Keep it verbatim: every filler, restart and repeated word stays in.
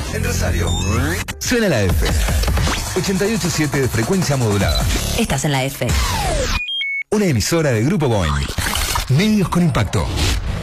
en Rosario. Suena la F. ochenta y ocho punto siete de frecuencia modulada. Estás en la F. Una emisora de Grupo Boeing. Medios con impacto.